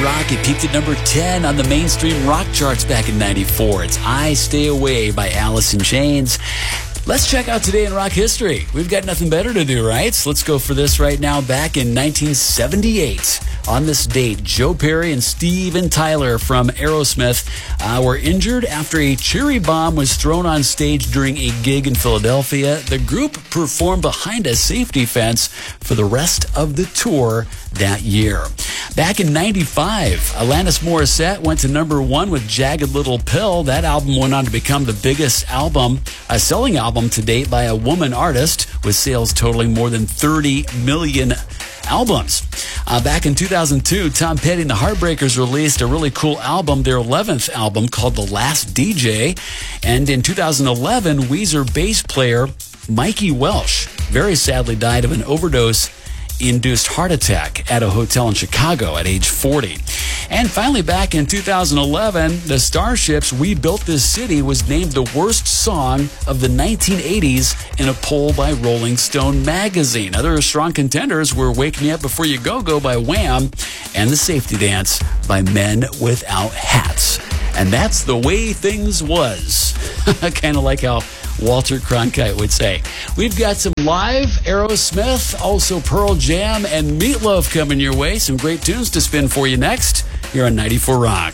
Rock. It peaked at number 10 on the mainstream rock charts back in 94. It's I Stay Away by Alice in Chains. Let's check out Today in Rock History. We've got nothing better to do, right? So let's go for this right now. Back in 1978, on this date, Joe Perry and Steven Tyler from Aerosmith were injured after a cherry bomb was thrown on stage during a gig in Philadelphia. The group performed behind a safety fence for the rest of the tour that year. Back in 95, Alanis Morissette went to number 1 with Jagged Little Pill. That album went on to become the biggest selling album to date by a woman artist, with sales totaling more than 30 million albums. Back in 2002, Tom Petty and the Heartbreakers released a really cool album, their 11th album, called The Last DJ. And in 2011, Weezer bass player Mikey Welsh very sadly died of an overdose-induced heart attack at a hotel in Chicago at age 40. And finally, back in 2011, the Starships' We Built This City was named the worst song of the 1980s in a poll by Rolling Stone magazine. Other strong contenders were Wake Me Up Before You Go by Wham! And The Safety Dance by Men Without Hats. And that's the way things was. Kind of like how Walter Cronkite would say. We've got some live Aerosmith, also Pearl Jam, and Meatloaf coming your way. Some great tunes to spin for you next here on 94 Rock.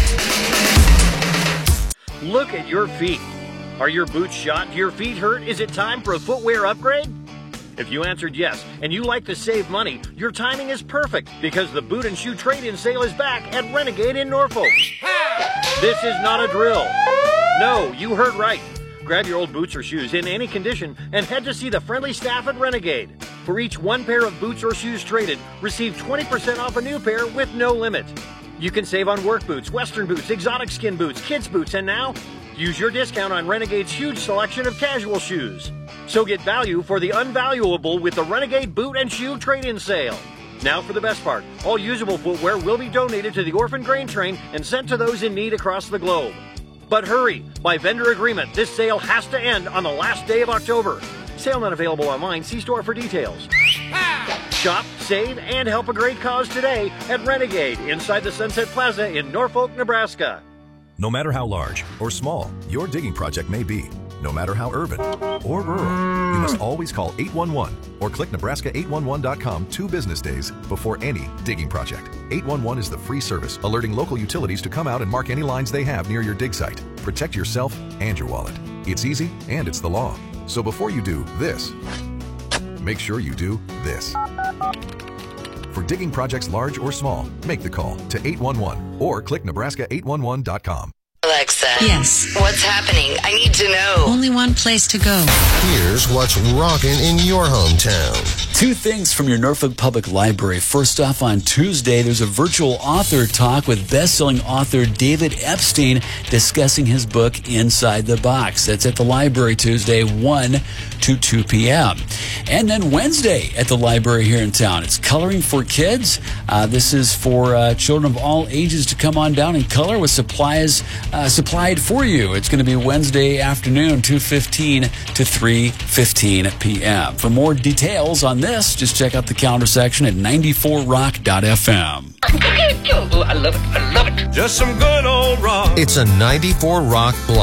Look at your feet. Are your boots shot? Do your feet hurt? Is it time for a footwear upgrade? If you answered yes, and you like to save money, your timing is perfect, because the boot and shoe trade-in sale is back at Renegade in Norfolk. This is not a drill. No, you heard right. Grab your old boots or shoes in any condition and head to see the friendly staff at Renegade. For each one pair of boots or shoes traded, receive 20% off a new pair with no limit. You can save on work boots, western boots, exotic skin boots, kids boots, and now, use your discount on Renegade's huge selection of casual shoes. So get value for the unvaluable with the Renegade Boot and Shoe Trade-In Sale. Now for the best part, all usable footwear will be donated to the Orphan Grain Train and sent to those in need across the globe. But hurry! By vendor agreement, this sale has to end on the last day of October. Sale not available online. See store for details. Shop, save, and help a great cause today at Renegade inside the Sunset Plaza in Norfolk, Nebraska. No matter how large or small your digging project may be, no matter how urban or rural, you must always call 811 or click Nebraska811.com 2 business days before any digging project. 811 is the free service alerting local utilities to come out and mark any lines they have near your dig site. Protect yourself and your wallet. It's easy and it's the law. So before you do this, make sure you do this. For digging projects large or small, make the call to 811 or click Nebraska811.com. Alexa. Yes. What's happening? I need to know. Only one place to go. Here's what's rocking in your hometown. 2 things from your Norfolk Public Library. First off, on Tuesday, there's a virtual author talk with best-selling author David Epstein discussing his book, Inside the Box. That's at the library Tuesday, 1 to 2 p.m. And then Wednesday at the library here in town, it's Coloring for Kids. This is for children of all ages to come on down and color with supplies supplied for you. It's going to be Wednesday afternoon, 2:15 to 3:15 p.m. For more details on this, just check out the calendar section at 94rock.fm. I love it. I love it. Just some good old rock. It's a 94 Rock block.